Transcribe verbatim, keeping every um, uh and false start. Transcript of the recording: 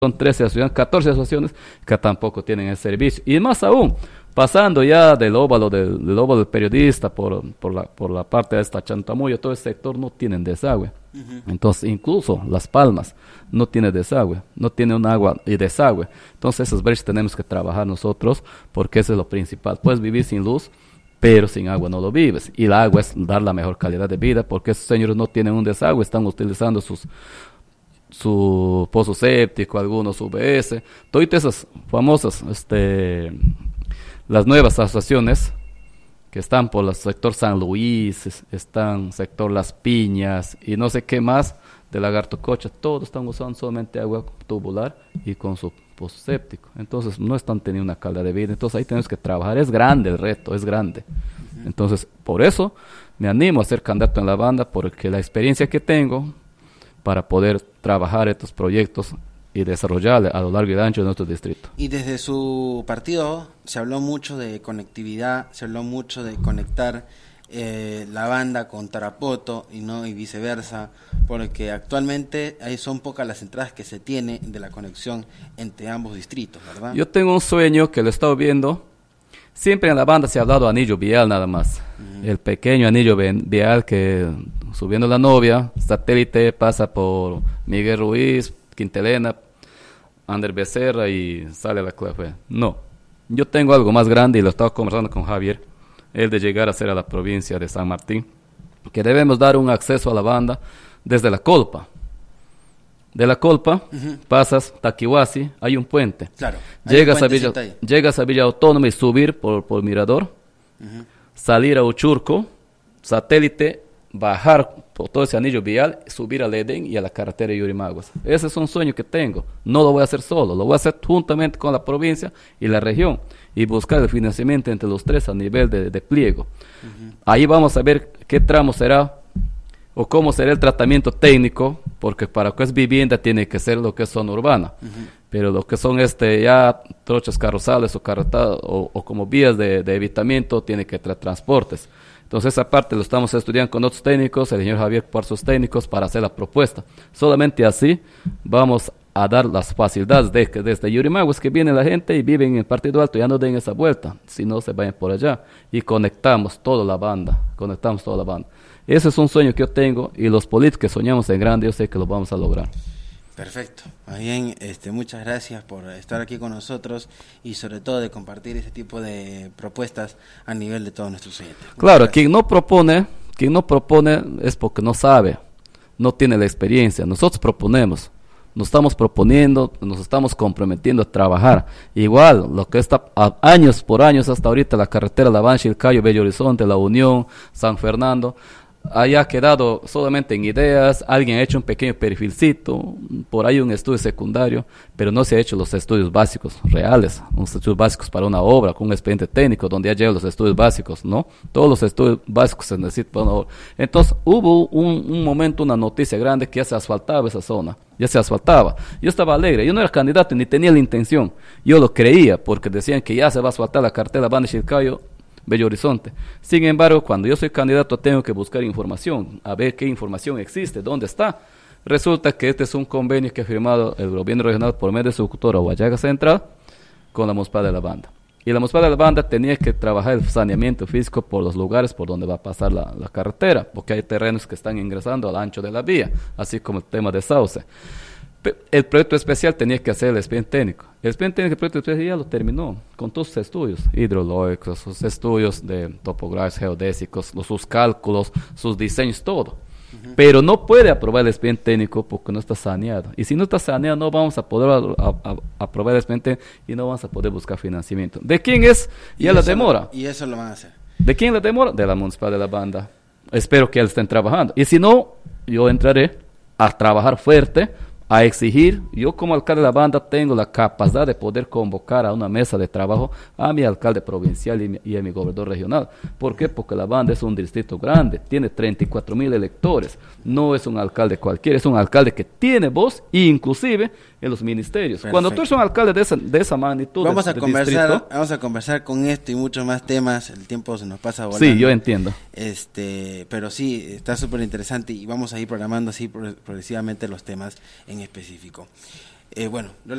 son trece asociaciones, catorce asociaciones que tampoco tienen el servicio. Y más aún, pasando ya del óvalo del, del óvalo del periodista por, por, la, por la parte de esta Chantamuyo, todo el sector no tienen desagüe. Uh-huh. Entonces, incluso Las Palmas no tiene desagüe, no tiene un agua y desagüe. Entonces, esas brechas tenemos que trabajar nosotros, porque eso es lo principal. Puedes vivir sin luz, pero sin agua no lo vives. Y el agua es dar la mejor calidad de vida, porque esos señores no tienen un desagüe, están utilizando sus su pozo séptico, algunos U B S, todas esas famosas, este, las nuevas asociaciones que están por el sector San Luis, están sector Las Piñas y no sé qué más de Lagarto Cocha, todos están usando solamente agua tubular y con su pozo séptico. Entonces no están teniendo una calidad de vida. Entonces ahí tenemos que trabajar. Es grande el reto, es grande. Uh-huh. Entonces por eso me animo a ser candidato en la banda, porque la experiencia que tengo para poder trabajar estos proyectos y desarrollar a lo largo y ancho de nuestro distrito. Y desde su partido se habló mucho de conectividad, se habló mucho de conectar eh, la banda con Tarapoto y no y viceversa, porque actualmente ahí son pocas las entradas que se tiene de la conexión entre ambos distritos, ¿verdad? Yo tengo un sueño que lo he estado viendo. Siempre en la banda se ha hablado de anillo vial nada más. Uh-huh. El pequeño anillo vial que subiendo la novia, satélite pasa por Miguel Ruiz, Quintelena, Ander Becerra y sale a la clave. No, yo tengo algo más grande y lo estaba conversando con Javier, el de llegar a ser a la provincia de San Martín, que debemos dar un acceso a la banda desde la Colpa. De la Colpa, uh-huh. pasas Taquihuasi, hay un puente. Claro, llegas, a Villa, llegas a Villa Autónoma y subir por, por Mirador, uh-huh. salir a Uchurco, satélite, bajar por todo ese anillo vial, subir al Edén y a la carretera de Yurimaguas. Ese es un sueño que tengo. No lo voy a hacer solo, lo voy a hacer juntamente con la provincia y la región y buscar el financiamiento entre los tres a nivel de, de pliego. Uh-huh. Ahí vamos a ver qué tramo será o cómo será el tratamiento técnico, porque para que es vivienda tiene que ser lo que es zona urbana. Uh-huh. Pero lo que son este ya trochas carrozales o carretadas o, o como vías de, de evitamiento tiene que traer transportes. Entonces esa parte lo estamos estudiando con otros técnicos, el señor Javier por sus técnicos para hacer la propuesta. Solamente así vamos a dar las facilidades de que desde Yurimaguas que viene la gente y viven en el Partido Alto, ya no den esa vuelta, si no se vayan por allá y conectamos toda la banda, conectamos toda la banda. Ese es un sueño que yo tengo y los políticos que soñamos en grande, yo sé que lo vamos a lograr. Perfecto. Más bien, este, muchas gracias por estar aquí con nosotros y sobre todo de compartir este tipo de propuestas a nivel de todos nuestros oyentes. Claro, quien no propone, quien no propone es porque no sabe, no tiene la experiencia. Nosotros proponemos, nos estamos proponiendo, nos estamos comprometiendo a trabajar. Igual, lo que está a años por años hasta ahorita, la carretera La Bancha, el Cayo, Bello Horizonte, La Unión, San Fernando, haya quedado solamente en ideas, alguien ha hecho un pequeño perfilcito, por ahí un estudio secundario, pero no se ha hecho los estudios básicos reales, los estudios básicos para una obra, con un expediente técnico donde ya llegan los estudios básicos, ¿no? Todos los estudios básicos se necesitan para una obra. Entonces hubo un, un momento, una noticia grande que ya se asfaltaba esa zona, ya se asfaltaba. Yo estaba alegre, yo no era candidato ni tenía la intención, yo lo creía porque decían que ya se va a asfaltar la carretera Banda Chilcayo, Bello Horizonte. Sin embargo, cuando yo soy candidato tengo que buscar información, a ver qué información existe, dónde está. Resulta que este es un convenio que ha firmado el gobierno regional por medio de su ejecutora Huallaga Central con la Municipalidad de la Banda. Y la Municipalidad de la Banda tenía que trabajar el saneamiento físico por los lugares por donde va a pasar la, la carretera, porque hay terrenos que están ingresando al ancho de la vía, así como el tema de sauce. El proyecto especial tenía que hacer el expediente técnico. El expediente técnico del proyecto especial ya lo terminó con todos sus estudios hidrológicos, sus estudios de topográficos, geodésicos, los, sus cálculos, sus diseños, todo. Uh-huh. Pero no puede aprobar el expediente técnico porque no está saneado. Y si no está saneado, no vamos a poder a, a, a, aprobar el expediente y no vamos a poder buscar financiamiento. ¿De quién es? Ya la demora. Lo, y eso lo van a hacer. ¿De quién la demora? De la Municipalidad de la Banda. Espero que ellos estén trabajando. Y si no, yo entraré a trabajar fuerte, a exigir. Yo como alcalde de la Banda tengo la capacidad de poder convocar a una mesa de trabajo a mi alcalde provincial y, mi, y a mi gobernador regional. ¿Por qué? Porque la Banda es un distrito grande, tiene treinta y cuatro mil electores, no es un alcalde cualquiera, es un alcalde que tiene voz, inclusive en los ministerios. Perfecto. Cuando tú eres un alcalde de esa, de esa magnitud, vamos de, a de conversar, distrito, vamos a conversar con esto y muchos más temas, el tiempo se nos pasa volando. Sí, yo entiendo. Este, pero sí, está súper interesante y vamos a ir programando así progresivamente los temas en específico. Eh, bueno,